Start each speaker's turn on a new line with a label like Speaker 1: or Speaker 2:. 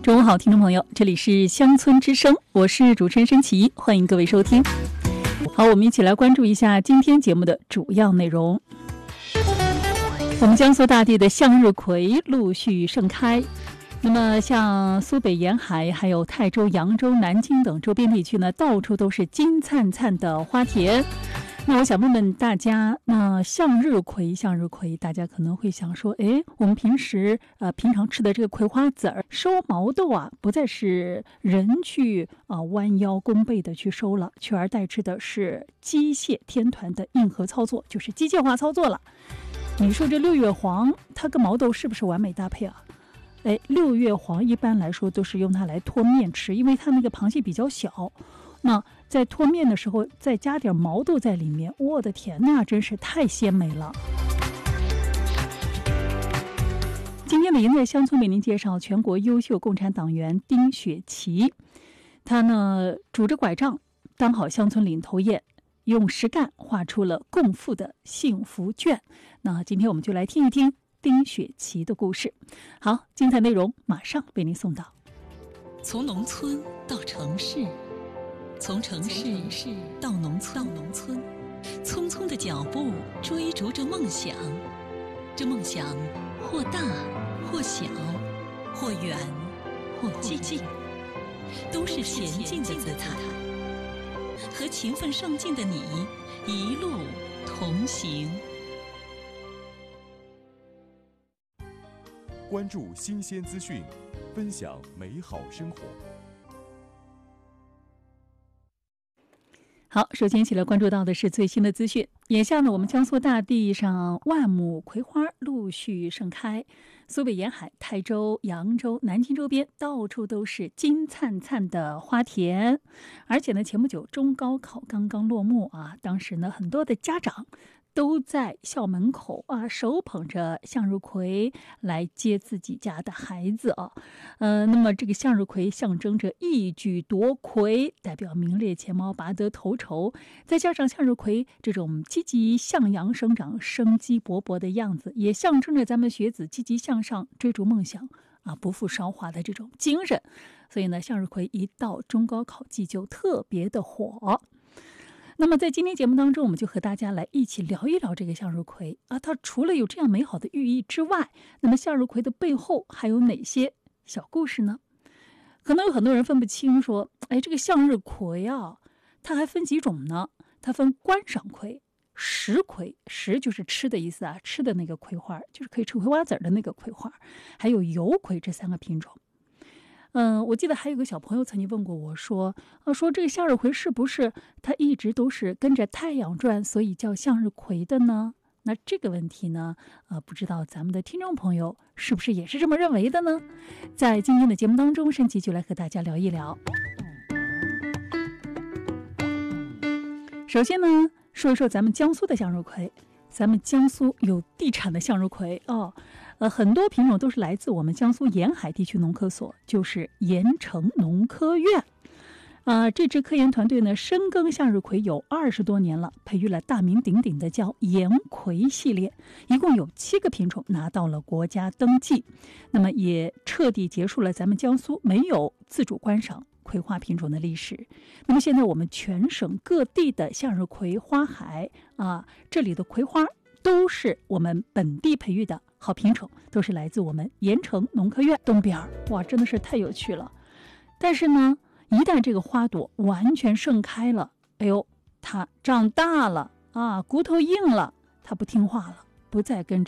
Speaker 1: 中午好，听众朋友，这里是乡村之声，我是主持人申奇，欢迎各位收听。好，我们一起来关注一下今天节目的主要内容。我们江苏大地的向日葵陆续盛开，那么像苏北沿海、还有泰州、扬州、南京等周边地区呢，到处都是金灿灿的花田。那我想问问大家，那向日葵，大家可能会想说，我们平常吃的这个葵花籽儿收毛豆啊，不再是人去弯腰弓背的去收了，取而代之的是机械天团的硬核操作，就是机械化操作了。你说这六月黄，它跟毛豆是不是完美搭配啊？六月黄一般来说都是用它来脱面吃，因为它那个螃蟹比较小。那在脱面的时候再加点毛豆在里面，我的天，那真是太鲜美了。今天的赢在乡村为您介绍全国优秀共产党员丁雪琪，他呢拄着拐杖当好乡村领头雁，用实干画出了共富的幸福卷。那今天我们就来听一听丁雪琪的故事。好，精彩内容马上为您送到。
Speaker 2: 从农村到城市，从城市到农村，匆匆的脚步追逐着梦想，这梦想或大或小，或远或近，都是前进的姿态。和勤奋上进的你一路同行。
Speaker 3: 关注新鲜资讯，分享美好生活。
Speaker 1: 好，首先一起来关注到的是最新的资讯。眼下呢，我们江苏大地上万亩葵花陆续盛开，苏北沿海、泰州、扬州、南京周边到处都是金灿灿的花田。而且呢，前不久中高考刚刚落幕啊，当时呢，很多的家长都在校门口手捧着向日葵来接自己家的孩子啊。那么这个向日葵象征着一举夺魁，代表名列前茅、拔得头筹。再加上向日葵这种积极向阳生长、生机勃勃的样子，也象征着咱们学子积极向上、追逐梦想不负韶华的这种精神。所以呢，向日葵一到中高考季就特别的火。那么在今天节目当中，我们就和大家来一起聊一聊这个向日葵它除了有这样美好的寓意之外，那么向日葵的背后还有哪些小故事呢？可能有很多人分不清说，这个向日葵它还分几种呢？它分观赏葵、食葵，食就是吃的意思吃的那个葵花，就是可以吃葵花籽的那个葵花，还有油葵，这三个品种。我记得还有个小朋友曾经问过我说这个向日葵是不是它一直都是跟着太阳转，所以叫向日葵的呢？那这个问题呢，不知道咱们的听众朋友是不是也是这么认为的呢？在今天的节目当中，申奇就来和大家聊一聊。首先呢，说一说咱们江苏的向日葵。咱们江苏有地产的向日葵很多品种都是来自我们江苏沿海地区农科所，就是盐城农科院。这支科研团队呢，深耕向日葵有20多年了，培育了大名鼎鼎的叫盐葵系列，一共有7个品种拿到了国家登记。那么也彻底结束了咱们江苏没有自主观赏葵花品种的历史。那么现在我们全省各地的向日葵花海这里的葵花都是我们本地培育的好品种，都是来自我们盐城农科院东边。哇，真的是太有趣了。但是呢，一旦这个花朵完全盛开了，它长大了骨头硬了，它不听话了，不再跟